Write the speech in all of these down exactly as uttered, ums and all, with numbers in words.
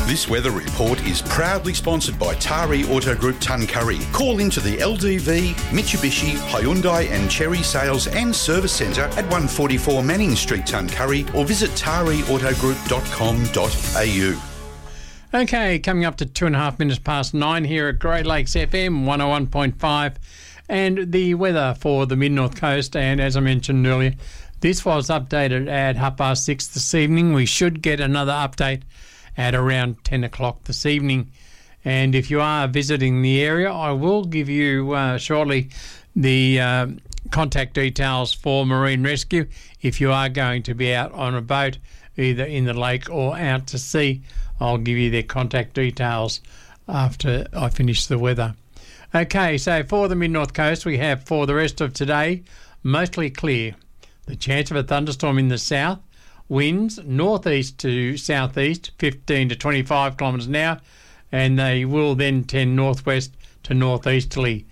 This weather report is proudly sponsored by Tari Auto Group Tuncurry. Call into the L D V, Mitsubishi, Hyundai and Chery Sales and Service Centre at one forty-four Manning Street, Tuncurry, or visit tari auto group dot com dot a u. Okay, coming up to two and a half minutes past nine here at Great Lakes F M one oh one point five, and the weather for the Mid-North Coast. And as I mentioned earlier, this was updated at half past six this evening. We should get another update at around ten o'clock this evening. And if you are visiting the area, I will give you uh, shortly the uh, contact details for Marine Rescue if you are going to be out on a boat, either in the lake or out to sea. I'll give you their contact details after I finish the weather. Okay, so for the Mid-North Coast, we have for the rest of today, mostly clear. The chance of a thunderstorm in the south. Winds northeast to southeast, fifteen to twenty-five kilometres an hour, and they will then tend northwest to northeasterly.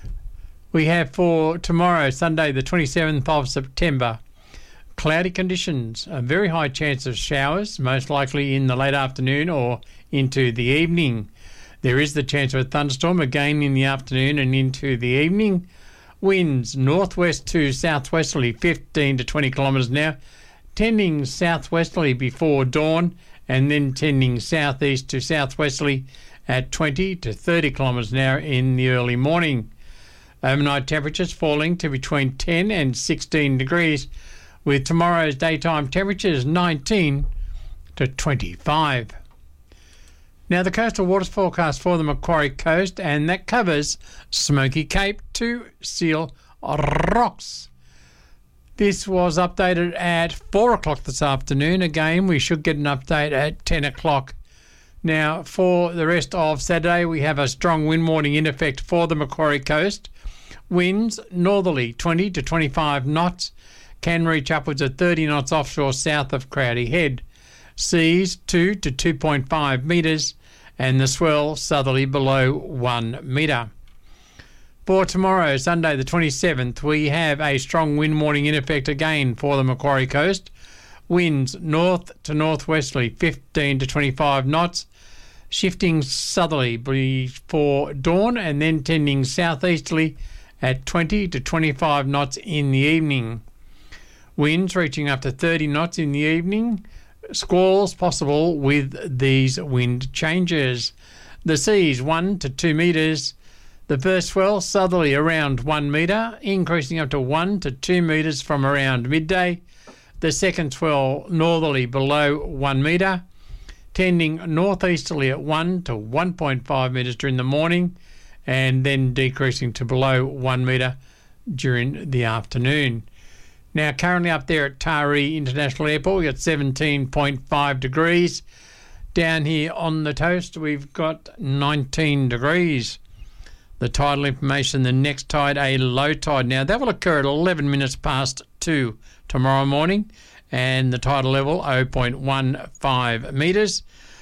We have for tomorrow, Sunday, the twenty-seventh of September, cloudy conditions, a very high chance of showers, most likely in the late afternoon or into the evening. There is the chance of a thunderstorm again in the afternoon and into the evening. Winds northwest to southwesterly, fifteen to twenty kilometres an hour, tending southwesterly before dawn and then tending southeast to southwesterly at twenty to thirty kilometres an hour in the early morning. Overnight temperatures falling to between ten and sixteen degrees, with tomorrow's daytime temperatures nineteen to twenty-five. Now the coastal waters forecast for the Macquarie Coast, and that covers Smoky Cape to Seal Rocks. This was updated at four o'clock this afternoon. Again, we should get an update at ten o'clock. Now, for the rest of Saturday, we have a strong wind warning in effect for the Macquarie Coast. Winds northerly twenty to twenty-five knots, can reach upwards of thirty knots offshore south of Crowdy Head. Seas two to two point five metres, and the swell southerly below one metre. For tomorrow, Sunday the twenty-seventh, we have a strong wind warning in effect again for the Macquarie Coast. Winds north to northwesterly, fifteen to twenty-five knots, shifting southerly before dawn and then tending southeasterly at twenty to twenty-five knots in the evening. Winds reaching up to thirty knots in the evening. Squalls possible with these wind changes. The seas one to two metres. The first swell southerly around one metre, increasing up to one to two metres from around midday. The second swell northerly below one metre, tending northeasterly at one to one point five metres during the morning, and then decreasing to below one metre during the afternoon. Now, currently up there at Taree International Airport, we've got seventeen point five degrees. Down here on the coast, we've got nineteen degrees. The tidal information, the next tide, a low tide. Now, that will occur at eleven minutes past two tomorrow morning, and the tidal level, zero point one five metres.